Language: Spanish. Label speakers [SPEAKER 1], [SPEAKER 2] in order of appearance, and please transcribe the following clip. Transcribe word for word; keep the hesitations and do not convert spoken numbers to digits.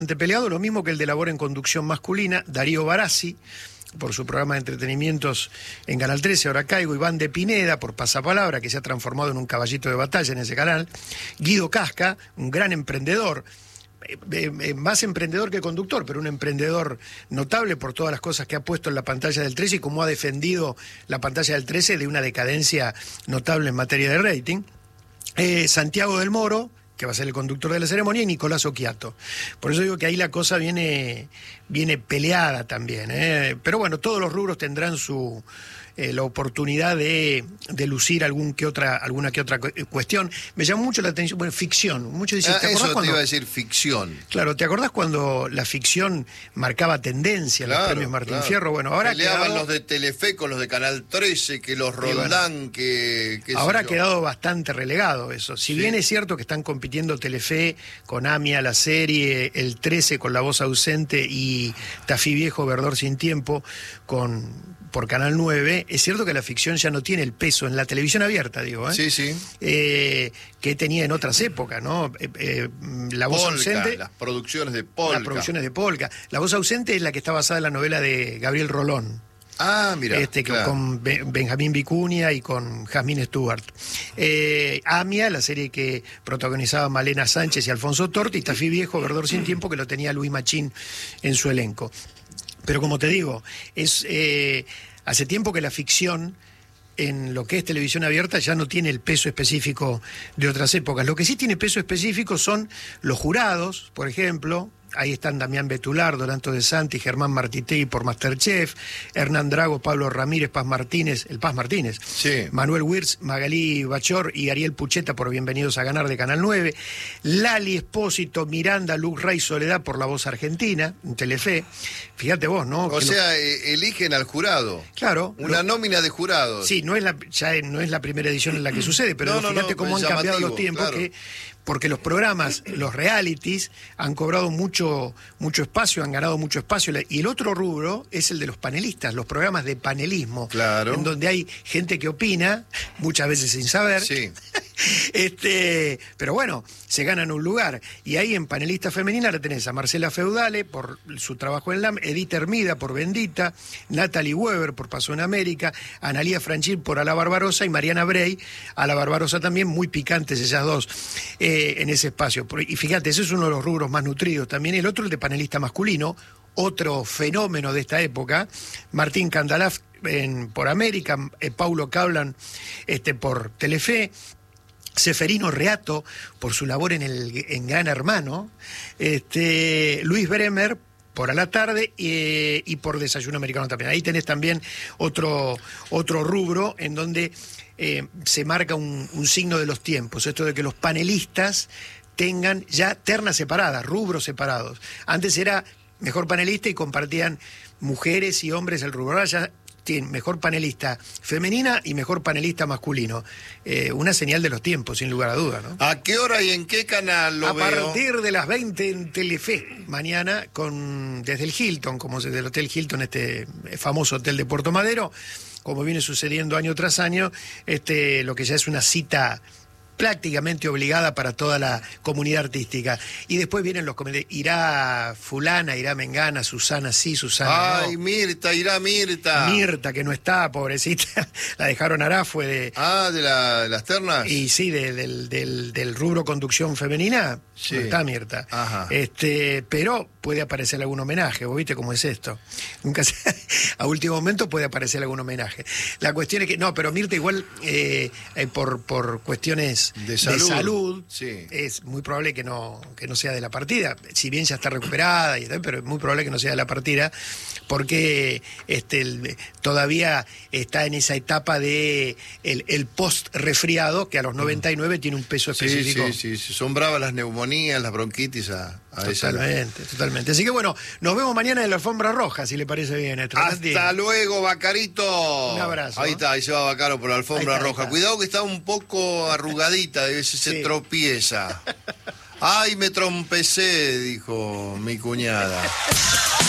[SPEAKER 1] peleado, lo mismo que el de labor en conducción masculina, Darío Barassi, por su programa de entretenimientos en Canal trece, ahora caigo, Iván de Pineda, por Pasapalabra, que se ha transformado en un caballito de batalla en ese canal, Guido Casca, un gran emprendedor, eh, eh, más emprendedor que conductor, pero un emprendedor notable por todas las cosas que ha puesto en la pantalla del trece y cómo ha defendido la pantalla del trece de una decadencia notable en materia de rating, eh, Santiago del Moro, que va a ser el conductor de la ceremonia, y Nicolás Occhiato. Por eso digo que ahí la cosa viene, viene peleada también, ¿eh? Pero bueno, todos los rubros tendrán su eh, la oportunidad de, de lucir algún que otra, alguna que otra cuestión. Me llamó mucho la atención, bueno, ficción. Muchos dicen,
[SPEAKER 2] ah,
[SPEAKER 1] ¿te acordás
[SPEAKER 2] eso
[SPEAKER 1] cuando,
[SPEAKER 2] te iba a decir, ficción.
[SPEAKER 1] Claro, ¿te acordás cuando la ficción marcaba tendencia en
[SPEAKER 2] claro,
[SPEAKER 1] los premios Martín
[SPEAKER 2] claro.
[SPEAKER 1] Fierro? Bueno, ahora
[SPEAKER 2] peleaban
[SPEAKER 1] quedado,
[SPEAKER 2] los de Telefe con los de Canal trece, que los Roldán,
[SPEAKER 1] bueno,
[SPEAKER 2] que... que
[SPEAKER 1] ahora ha
[SPEAKER 2] yo.
[SPEAKER 1] quedado bastante relegado eso. Si
[SPEAKER 2] sí.
[SPEAKER 1] bien es cierto que están compitiendo Telefe con AMIA, la serie, el trece con La Voz Ausente y Tafí Viejo, Verdor Sin Tiempo con por Canal nueve, es cierto que la ficción ya no tiene el peso en la televisión abierta, digo, ¿eh?
[SPEAKER 2] Sí, sí.
[SPEAKER 1] Eh, que tenía en otras épocas, ¿no? Eh, eh, La Voz
[SPEAKER 2] Polka,
[SPEAKER 1] Ausente...
[SPEAKER 2] las producciones de Polka.
[SPEAKER 1] Las producciones de Polka. La Voz Ausente es la que está basada en la novela de Gabriel Rolón.
[SPEAKER 2] Ah, mira,
[SPEAKER 1] Este,
[SPEAKER 2] claro.
[SPEAKER 1] Con Benjamín Vicuña y con Jasmine Stewart. Eh, AMIA, la serie que protagonizaba Malena Sánchez y Alfonso Torti, y Tafí Viejo, Verdor Sin Tiempo, que lo tenía Luis Machín en su elenco. Pero como te digo, es eh, hace tiempo que la ficción en lo que es televisión abierta ya no tiene el peso específico de otras épocas. Lo que sí tiene peso específico son los jurados, por ejemplo. Ahí están Damián Betular, Donato de Santi, Germán Martitegui por Masterchef, Hernán Drago, Pablo Ramírez, Paz Martínez, el Paz Martínez,
[SPEAKER 2] sí.
[SPEAKER 1] Manuel Wirtz, Magalí Bachor y Ariel Pucheta por Bienvenidos a Ganar de Canal nueve, Lali Espósito, Miranda, Luz Ray, Soledad por La Voz Argentina, en Telefe. Fíjate vos, ¿no?
[SPEAKER 2] O
[SPEAKER 1] que
[SPEAKER 2] sea,
[SPEAKER 1] lo...
[SPEAKER 2] eh, eligen al jurado.
[SPEAKER 1] Claro.
[SPEAKER 2] Una
[SPEAKER 1] lo...
[SPEAKER 2] nómina de jurados.
[SPEAKER 1] Sí, no es la, ya no es la primera edición en la que sucede, pero
[SPEAKER 2] no, no,
[SPEAKER 1] fíjate
[SPEAKER 2] no,
[SPEAKER 1] cómo han
[SPEAKER 2] llamativo,
[SPEAKER 1] cambiado los tiempos,
[SPEAKER 2] claro.
[SPEAKER 1] que porque los programas, los realities, han cobrado mucho, mucho espacio, han ganado mucho espacio. Y el otro rubro es el de los panelistas, los programas de panelismo,
[SPEAKER 2] claro.
[SPEAKER 1] en donde hay gente que opina, muchas veces sin saber.
[SPEAKER 2] Sí.
[SPEAKER 1] Este, pero bueno, se ganan un lugar. Y ahí en panelista femenina la tenés a Marcela Feudale por su trabajo en LAM, Edith Hermida por Bendita, Natalie Weber por Pasó en América, Analía Franchín por A la Barbarosa y Mariana Bray, A la Barbarosa también, muy picantes ellas dos eh, en ese espacio. Y fíjate, ese es uno de los rubros más nutridos. También el otro, el de panelista masculino, otro fenómeno de esta época, Martín Candalaf en, por América, eh, Paulo Cablan este, por Telefe, Seferino Reato por su labor en, el, en Gran Hermano, este, Luis Bremer por A la Tarde eh, y por Desayuno Americano también. Ahí tenés también otro, otro rubro en donde eh, se marca un, un signo de los tiempos, esto de que los panelistas tengan ya ternas separadas, rubros separados. Antes era mejor panelista y compartían mujeres y hombres el rubro. Ahora ya tienen mejor panelista femenina y mejor panelista masculino. Eh, una señal de los tiempos, sin lugar a duda, ¿no?
[SPEAKER 2] ¿A qué hora y en qué canal lo
[SPEAKER 1] a
[SPEAKER 2] veo?
[SPEAKER 1] A partir de las veinte en Telefe, mañana, con desde el Hilton, como desde el Hotel Hilton, este famoso hotel de Puerto Madero, como viene sucediendo año tras año, este, lo que ya es una cita prácticamente obligada para toda la comunidad artística. Y después vienen los comediantes. Irá fulana, irá mengana, Susana sí, Susana
[SPEAKER 2] Ay,
[SPEAKER 1] no.
[SPEAKER 2] Mirta, irá Mirta.
[SPEAKER 1] Mirta, que no está, pobrecita. La dejaron hará, fue de...
[SPEAKER 2] Ah, ¿de, la, de las ternas?
[SPEAKER 1] Y sí, de, del, del, del rubro conducción femenina,
[SPEAKER 2] sí.
[SPEAKER 1] No está Mirta.
[SPEAKER 2] Ajá.
[SPEAKER 1] Este, pero puede aparecer algún homenaje, vos viste cómo es esto. Nunca se... A último momento puede aparecer algún homenaje. La cuestión es que... No, pero Mirta igual, eh, eh, por, por cuestiones
[SPEAKER 2] de salud,
[SPEAKER 1] de salud
[SPEAKER 2] sí.
[SPEAKER 1] Es muy probable que no, que no sea de la partida, si bien ya está recuperada, y, pero es muy probable que no sea de la partida, porque este, el, todavía está en esa etapa de el, el post-resfriado, que a los noventa y nueve tiene un peso específico.
[SPEAKER 2] Sí, sí, sí, son bravas las neumonías, las bronquitis a, a esa
[SPEAKER 1] Totalmente, totalmente. Así que bueno, nos vemos mañana en la alfombra roja, si le parece bien.
[SPEAKER 2] Hasta luego, Bacarito.
[SPEAKER 1] Un abrazo.
[SPEAKER 2] Ahí está, ahí se va Bacaro por la alfombra
[SPEAKER 1] está,
[SPEAKER 2] roja. Cuidado que está un poco arrugadita, a veces se
[SPEAKER 1] sí.
[SPEAKER 2] tropieza. Ay, me trompecé, dijo mi cuñada.